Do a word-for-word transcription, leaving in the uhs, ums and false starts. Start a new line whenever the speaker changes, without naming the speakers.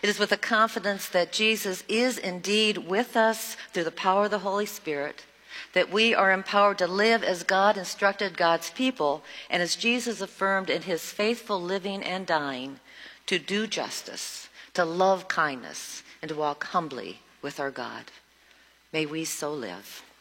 It is with the confidence that Jesus is indeed with us through the power of the Holy Spirit that we are empowered to live as God instructed God's people, and as Jesus affirmed in his faithful living and dying, to do justice, to love kindness, and to walk humbly with our God. May we so live.